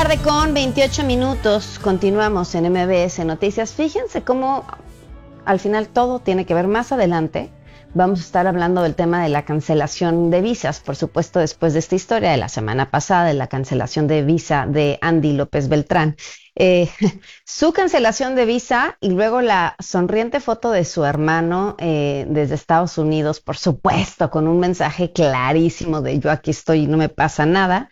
tarde con 28 minutos. Continuamos en MBS Noticias. Fíjense cómo al final todo tiene que ver. Más adelante vamos a estar hablando del tema de la cancelación de visas. Por supuesto, después de esta historia de la semana pasada, de la cancelación de visa de Andy López Beltrán. Su cancelación de visa y luego la sonriente foto de su hermano desde Estados Unidos, por supuesto, con un mensaje clarísimo de yo aquí estoy y no me pasa nada.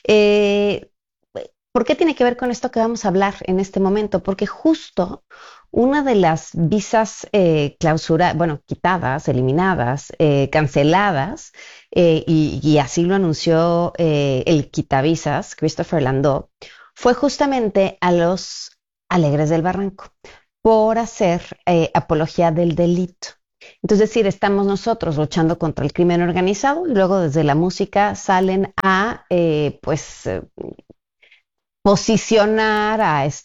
¿Por qué tiene que ver con esto que vamos a hablar en este momento? Porque justo una de las visas quitadas, eliminadas, canceladas, y así lo anunció el quitavisas, Christopher Landau, fue justamente a los Alegres del Barranco por hacer apología del delito. Entonces, es decir, estamos nosotros luchando contra el crimen organizado y luego desde la música salen a posicionar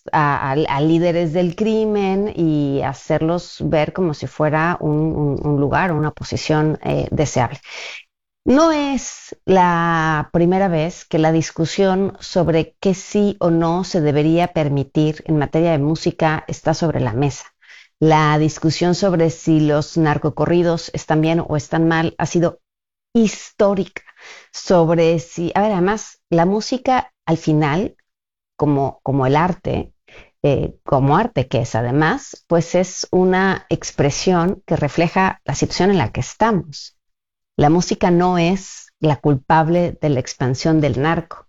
a líderes del crimen y hacerlos ver como si fuera un lugar o una posición deseable. No es la primera vez que la discusión sobre qué sí o no se debería permitir en materia de música está sobre la mesa. La discusión sobre si los narcocorridos están bien o están mal ha sido histórica. Sobre si, además, la música al final, como el arte, como arte que es además, pues es una expresión que refleja la situación en la que estamos. La música no es la culpable de la expansión del narco,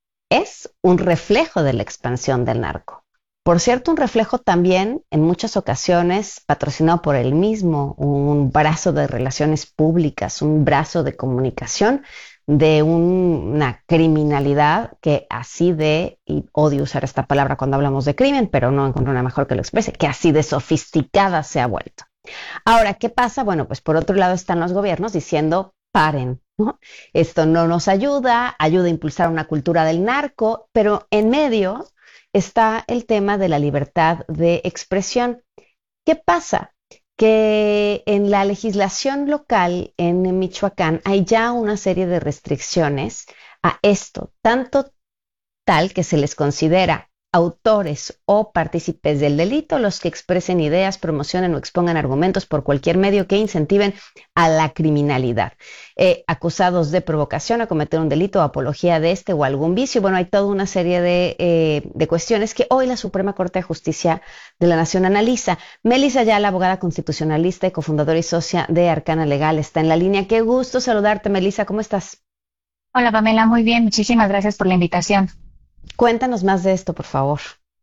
es un reflejo de la expansión del narco. Por cierto, un reflejo también, en muchas ocasiones, patrocinado por él mismo, un brazo de relaciones públicas, un brazo de comunicación de una criminalidad que así de, y odio usar esta palabra cuando hablamos de crimen, pero no encuentro una mejor que lo exprese, que así de sofisticada se ha vuelto. Ahora, ¿qué pasa? Bueno, pues por otro lado están los gobiernos diciendo, paren, ¿no? Esto no nos ayuda a impulsar una cultura del narco, pero en medio está el tema de la libertad de expresión. ¿Qué pasa? Que en la legislación local en Michoacán hay ya una serie de restricciones a esto, tanto tal que se les considera autores o partícipes del delito los que expresen ideas, promocionen o expongan argumentos por cualquier medio que incentiven a la criminalidad. Acusados de provocación a cometer un delito o apología de este o algún vicio. Bueno, hay toda una serie de cuestiones que hoy la Suprema Corte de Justicia de la Nación analiza. Melissa Ayala, abogada constitucionalista y cofundadora y socia de Arcana Legal, está en la línea. Qué gusto saludarte, Melissa. ¿Cómo estás? Hola Pamela, muy bien, muchísimas gracias por la invitación. Cuéntanos más de esto, por favor.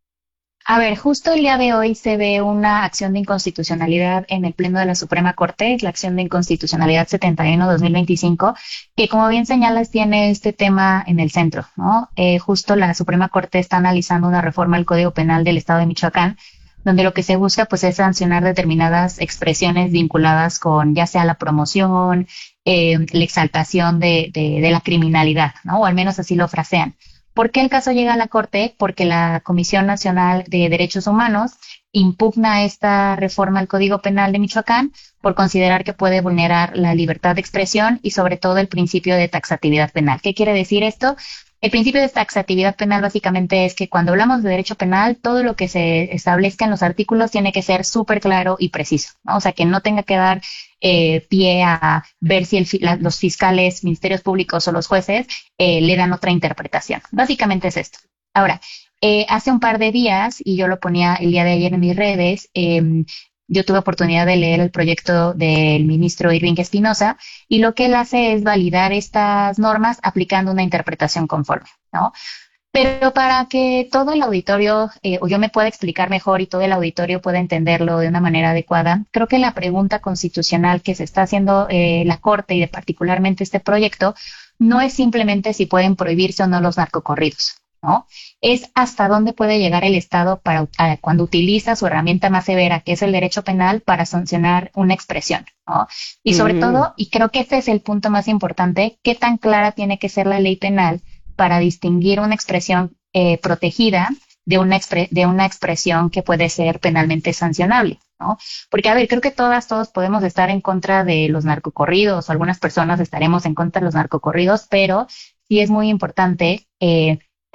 A ver, justo el día de hoy se ve una acción de inconstitucionalidad en el Pleno de la Suprema Corte, es la acción de inconstitucionalidad 71-2025, que como bien señalas tiene este tema en el centro, ¿no? Justo la Suprema Corte está analizando una reforma al Código Penal del Estado de Michoacán, donde lo que se busca pues es sancionar determinadas expresiones vinculadas con ya sea la promoción, la exaltación de la criminalidad, ¿no? O al menos así lo frasean. ¿Por qué el caso llega a la Corte? Porque la Comisión Nacional de Derechos Humanos impugna esta reforma al Código Penal de Michoacán por considerar que puede vulnerar la libertad de expresión y sobre todo el principio de taxatividad penal. ¿Qué quiere decir esto? El principio de taxatividad penal básicamente es que cuando hablamos de derecho penal, todo lo que se establezca en los artículos tiene que ser súper claro y preciso, ¿no? O sea, que no tenga que dar pie a ver si los fiscales, ministerios públicos o los jueces le dan otra interpretación. Básicamente es esto. Ahora, hace un par de días, y yo lo ponía el día de ayer en mis redes, yo tuve oportunidad de leer el proyecto del ministro Irving Espinosa y lo que él hace es validar estas normas aplicando una interpretación conforme, ¿no? Pero para que todo el auditorio, o yo me pueda explicar mejor y todo el auditorio pueda entenderlo de una manera adecuada, creo que la pregunta constitucional que se está haciendo la Corte y de particularmente este proyecto no es simplemente si pueden prohibirse o no los narcocorridos, ¿no? Es hasta dónde puede llegar el Estado cuando utiliza su herramienta más severa, que es el derecho penal, para sancionar una expresión, ¿no? Y sobre todo, y creo que este es el punto más importante, qué tan clara tiene que ser la ley penal para distinguir una expresión protegida de una expresión que puede ser penalmente sancionable, ¿no? Porque, a ver, creo que todos podemos estar en contra de los narcocorridos, o algunas personas estaremos en contra de los narcocorridos, pero sí es muy importante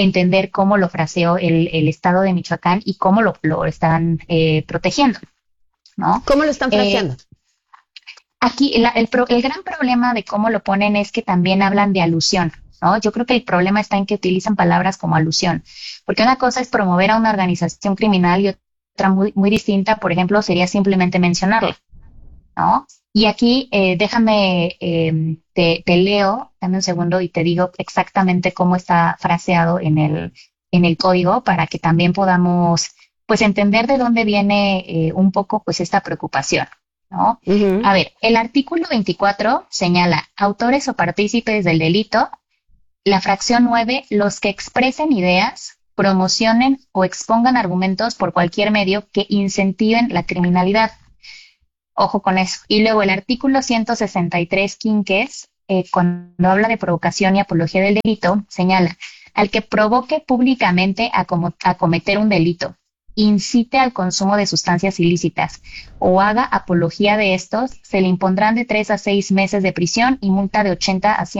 entender cómo lo fraseó el Estado de Michoacán y cómo lo están protegiendo, ¿no? ¿Cómo lo están fraseando? Aquí el gran problema de cómo lo ponen es que también hablan de alusión, ¿no? Yo creo que el problema está en que utilizan palabras como alusión, porque una cosa es promover a una organización criminal y otra muy distinta, por ejemplo, sería simplemente mencionarla, ¿no? Y aquí déjame, te leo, dame un segundo y te digo exactamente cómo está fraseado en el código para que también podamos, pues, entender de dónde viene un poco, pues, esta preocupación, ¿no? Ujú. A ver, el artículo 24 señala autores o partícipes del delito. La fracción 9, los que expresen ideas, promocionen o expongan argumentos por cualquier medio que incentiven la criminalidad. Ojo con eso. Y luego el artículo 163 quinques, cuando habla de provocación y apología del delito, señala al que provoque públicamente a cometer un delito, incite al consumo de sustancias ilícitas o haga apología de estos, se le impondrán de 3 a 6 meses de prisión y multa de 80 a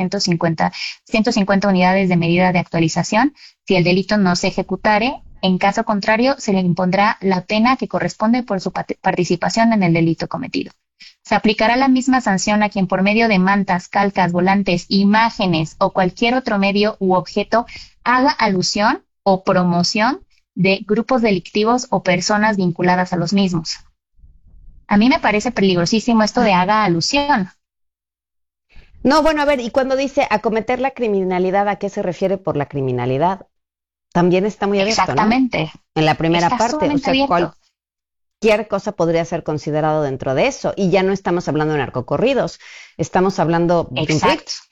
150 unidades de medida de actualización si el delito no se ejecutare. En caso contrario, se le impondrá la pena que corresponde por su participación en el delito cometido. Se aplicará la misma sanción a quien por medio de mantas, calcas, volantes, imágenes o cualquier otro medio u objeto haga alusión o promoción de grupos delictivos o personas vinculadas a los mismos. A mí me parece peligrosísimo esto de haga alusión. No, bueno, a ver, y cuando dice acometer la criminalidad, ¿a qué se refiere por la criminalidad? También está muy abierto, ¿no? Exactamente. En la primera Está parte, o sumamente sea, abierto. cualquier cosa podría ser considerado dentro de eso. Y ya no estamos hablando de narcocorridos, estamos hablando de un PRI. Exacto.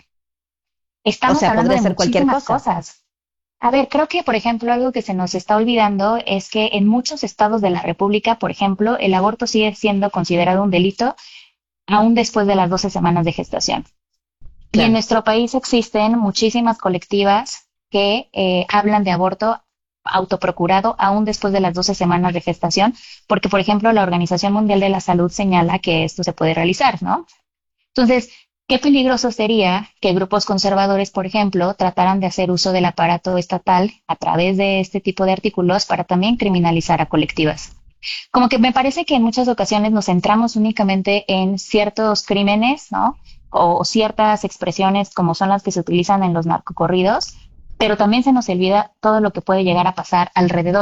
O Estamos sea, hablando podría de ser cualquier muchísimas cosa. cosas. A ver, creo que, por ejemplo, algo que se nos está olvidando es que en muchos estados de la República, por ejemplo, el aborto sigue siendo considerado un delito aún después de las 12 semanas de gestación. Y en Claro. nuestro país existen muchísimas colectivas que hablan de aborto autoprocurado aún después de las 12 semanas de gestación, porque, por ejemplo, la Organización Mundial de la Salud señala que esto se puede realizar, ¿no? Entonces, qué peligroso sería que grupos conservadores, por ejemplo, trataran de hacer uso del aparato estatal a través de este tipo de artículos para también criminalizar a colectivas. Como que me parece que en muchas ocasiones nos centramos únicamente en ciertos crímenes, ¿no? O ciertas expresiones como son las que se utilizan en los narcocorridos, pero también se nos olvida todo lo que puede llegar a pasar alrededor.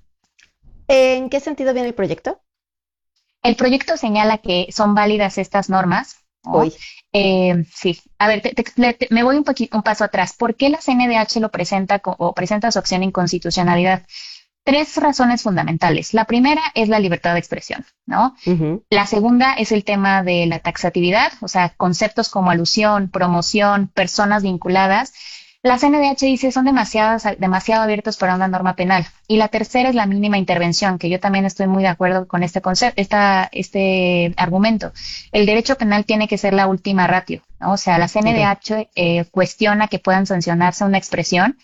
¿En qué sentido viene el proyecto? El proyecto señala que son válidas estas normas, ¿no? Hoy. Sí, a ver, me voy un paso atrás. ¿Por qué la CNDH lo presenta o presenta su acción de inconstitucionalidad? Tres razones fundamentales. La primera es la libertad de expresión, ¿no? Ujú. La segunda es el tema de la taxatividad, o sea, conceptos como alusión, promoción, personas vinculadas. La CNDH dice son demasiado abiertos para una norma penal. Y la tercera es la mínima intervención, que yo también estoy muy de acuerdo con este concepto, este argumento. El derecho penal tiene que ser la última ratio, ¿no? O sea, la Ok. CNDH cuestiona que puedan sancionarse una expresión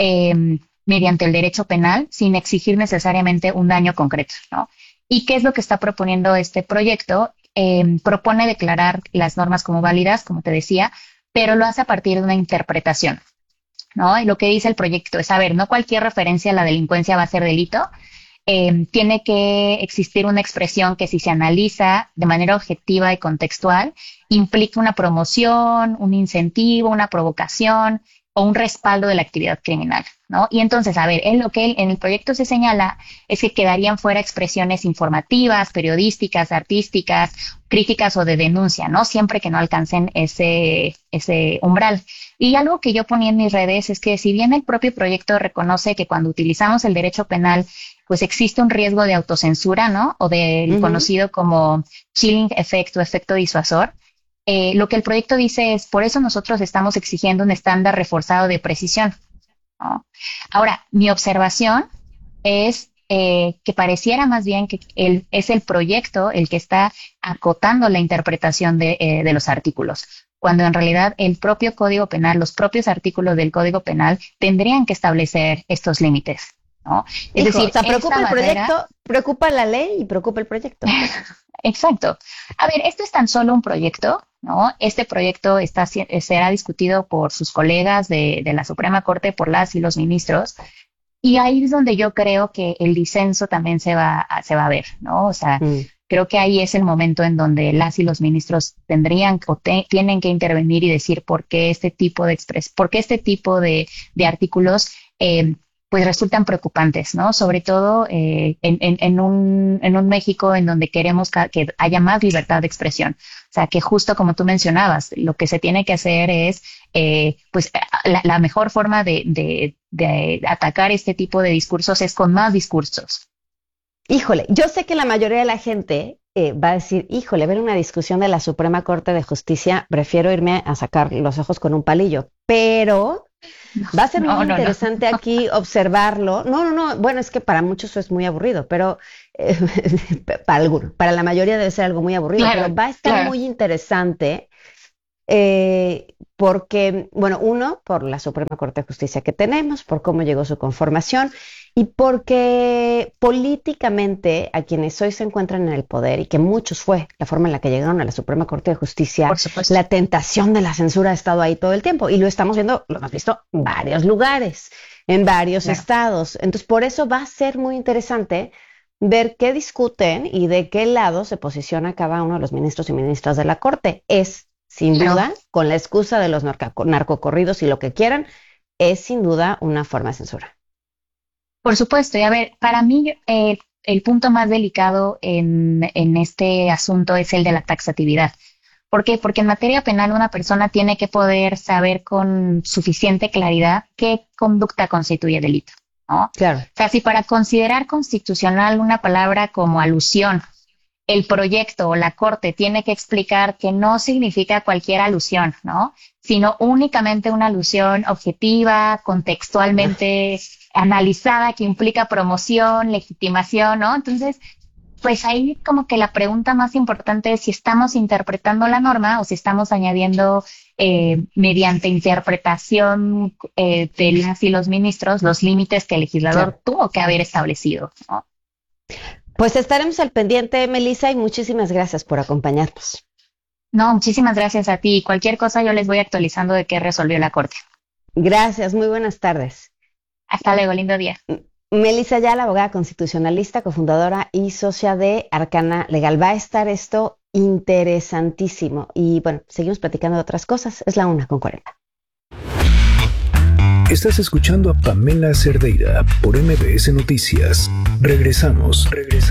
mediante el derecho penal sin exigir necesariamente un daño concreto, ¿no? ¿Y qué es lo que está proponiendo este proyecto? Propone declarar las normas como válidas, como te decía, pero lo hace a partir de una interpretación, ¿no? Y lo que dice el proyecto es, a ver, no cualquier referencia a la delincuencia va a ser delito, tiene que existir una expresión que si se analiza de manera objetiva y contextual, implica una promoción, un incentivo, una provocación o un respaldo de la actividad criminal, ¿no? Y entonces, a ver, en el proyecto se señala es que quedarían fuera expresiones informativas, periodísticas, artísticas, críticas o de denuncia, ¿no? Siempre que no alcancen ese umbral. Y algo que yo ponía en mis redes es que si bien el propio proyecto reconoce que cuando utilizamos el derecho penal pues existe un riesgo de autocensura, ¿no? O del Ujú. conocido como chilling effect o efecto disuasor. Lo que el proyecto dice es, por eso nosotros estamos exigiendo un estándar reforzado de precisión, ¿no? Ahora, mi observación es que pareciera más bien que es el proyecto el que está acotando la interpretación de los artículos, cuando en realidad el propio Código Penal, los propios artículos del Código Penal tendrían que establecer estos límites, ¿no? Es Hijo, o decir, sea, preocupa esta el barrera. proyecto, preocupa la ley y preocupa el proyecto. Exacto. A ver, esto es tan solo un proyecto, ¿no? Este proyecto será discutido por sus colegas de la Suprema Corte, por las y los ministros, y ahí es donde yo creo que el disenso también se va a ver, ¿no? O sea, creo que ahí es el momento en donde las y los ministros tendrían tienen que intervenir y decir por qué este tipo de artículos pues resultan preocupantes, ¿no? Sobre todo en un México en donde queremos que haya más libertad de expresión. O sea, que justo como tú mencionabas, lo que se tiene que hacer es, pues, la mejor forma de atacar este tipo de discursos es con más discursos. Híjole, yo sé que la mayoría de la gente va a decir, híjole, ver una discusión de la Suprema Corte de Justicia, prefiero irme a sacar los ojos con un palillo, pero va a ser muy interesante aquí observarlo. No, bueno, es que para muchos eso es muy aburrido, pero para algunos, para la mayoría debe ser algo muy aburrido, pero va a estar muy interesante porque, bueno, uno, por la Suprema Corte de Justicia que tenemos, por cómo llegó su conformación y porque políticamente a quienes hoy se encuentran en el poder y que muchos fue la forma en la que llegaron a la Suprema Corte de Justicia, la tentación de la censura ha estado ahí todo el tiempo y lo estamos viendo, lo hemos visto en varios lugares, en varios estados. Entonces, por eso va a ser muy interesante ver qué discuten y de qué lado se posiciona cada uno de los ministros y ministras de la Corte. Es, sin duda, con la excusa de los narcocorridos y lo que quieran, es sin duda una forma de censura. Por supuesto, y a ver, para mí el punto más delicado en este asunto es el de la taxatividad. ¿Por qué? Porque en materia penal una persona tiene que poder saber con suficiente claridad qué conducta constituye delito, ¿no? Claro. O sea, si para considerar constitucional una palabra como alusión, el proyecto o la Corte tiene que explicar que no significa cualquier alusión, ¿no? Sino únicamente una alusión objetiva, contextualmente analizada, que implica promoción, legitimación, ¿no? Entonces, pues ahí como que la pregunta más importante es si estamos interpretando la norma o si estamos añadiendo mediante interpretación de las y los ministros los límites que el legislador tuvo que haber establecido, ¿no? Pues estaremos al pendiente, Melissa, y muchísimas gracias por acompañarnos. No, muchísimas gracias a ti. Cualquier cosa yo les voy actualizando de qué resolvió la Corte. Gracias, muy buenas tardes. Hasta luego, lindo día. Melissa Ayala, abogada constitucionalista, cofundadora y socia de Arcana Legal. Va a estar esto interesantísimo. Y bueno, seguimos platicando de otras cosas. Es la 1:40. Estás escuchando a Pamela Cerdeira por MBS Noticias. Regresamos.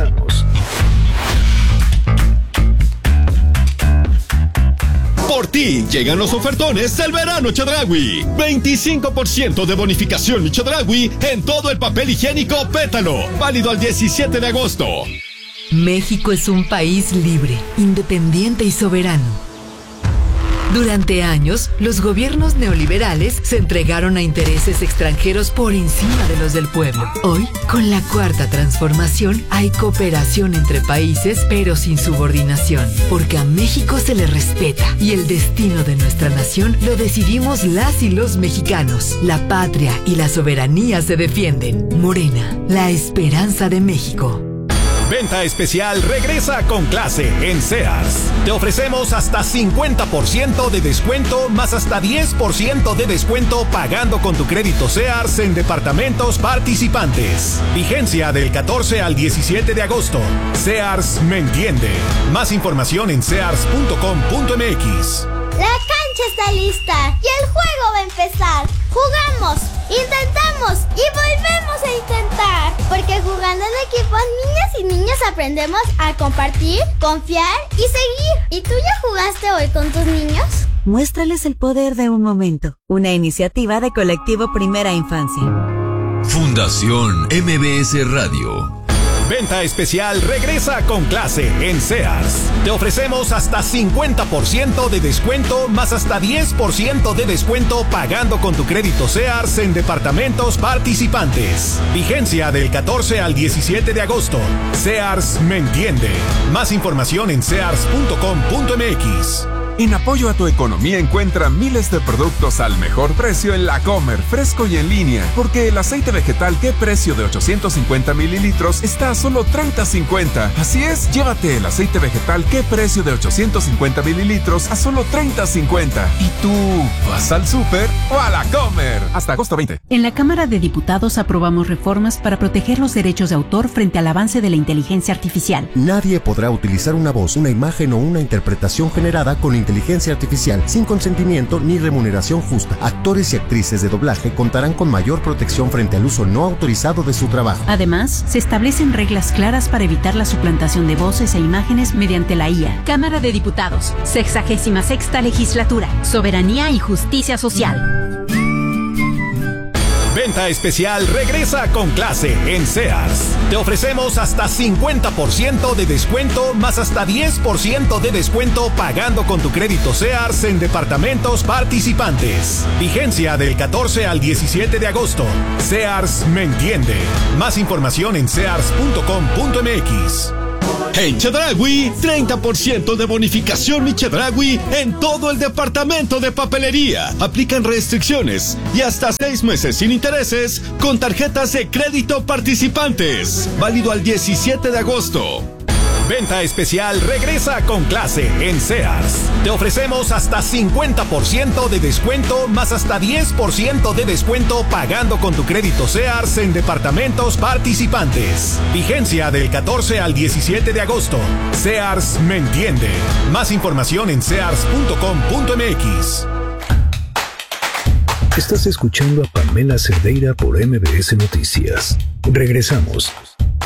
Por ti llegan los ofertones del verano Chedraui. 25% de bonificación Chedraui en todo el papel higiénico Pétalo. Válido al 17 de agosto. México es un país libre, independiente y soberano. Durante años, los gobiernos neoliberales se entregaron a intereses extranjeros por encima de los del pueblo. Hoy, con la Cuarta Transformación, hay cooperación entre países, pero sin subordinación, porque a México se le respeta y el destino de nuestra nación lo decidimos las y los mexicanos. La patria y la soberanía se defienden. Morena, la esperanza de México. Venta especial regresa con clase en Sears. Te ofrecemos hasta 50% de descuento más hasta 10% de descuento pagando con tu crédito Sears en departamentos participantes. Vigencia del 14 al 17 de agosto. Sears me entiende. Más información en sears.com.mx. La cancha está lista y el juego va a empezar. Jugamos, intentamos y volvemos a intentar. Porque jugando en equipo, niñas y niños aprendemos a compartir, confiar y seguir. ¿Y tú ya jugaste hoy con tus niños? Muéstrales el poder de un momento. Una iniciativa de Colectivo Primera Infancia. Fundación MBS Radio. Venta especial regresa con clase en Sears. Te ofrecemos hasta 50% de descuento más hasta 10% de descuento pagando con tu crédito Sears en departamentos participantes. Vigencia del 14 al 17 de agosto. Sears me entiende. Más información en sears.com.mx. En apoyo a tu economía encuentra miles de productos al mejor precio en La Comer, fresco y en línea. Porque el aceite vegetal ¿Qué precio? De 850 mililitros está a solo $30.50. Así es, llévate el aceite vegetal ¿Qué precio? De 850 mililitros a solo $30.50. ¿Y tú vas al súper o a La Comer? Hasta agosto 20. En la Cámara de Diputados aprobamos reformas para proteger los derechos de autor frente al avance de la inteligencia artificial. Nadie podrá utilizar una voz, una imagen o una interpretación generada con inteligencia artificial sin consentimiento ni remuneración justa. Actores y actrices de doblaje contarán con mayor protección frente al uso no autorizado de su trabajo. Además, se establecen reglas claras para evitar la suplantación de voces e imágenes mediante la IA. Cámara de Diputados, 66ª Legislatura, Soberanía y Justicia Social. Venta especial regresa con clase en Sears. Te ofrecemos hasta 50% de descuento más hasta 10% de descuento pagando con tu crédito Sears en departamentos participantes. Vigencia del 14 al 17 de agosto. Sears me entiende. Más información en sears.com.mx. En Chedraui, 30% de bonificación Mi Chedraui en todo el departamento de papelería. Aplican restricciones y hasta 6 meses sin intereses con tarjetas de crédito participantes. Válido al 17 de agosto. Venta especial regresa con clase en Sears. Te ofrecemos hasta 50% de descuento más hasta 10% de descuento pagando con tu crédito Sears en departamentos participantes. Vigencia del 14 al 17 de agosto. Sears me entiende. Más información en sears.com.mx. Estás escuchando a Pamela Cerdeira por MBS Noticias. Regresamos.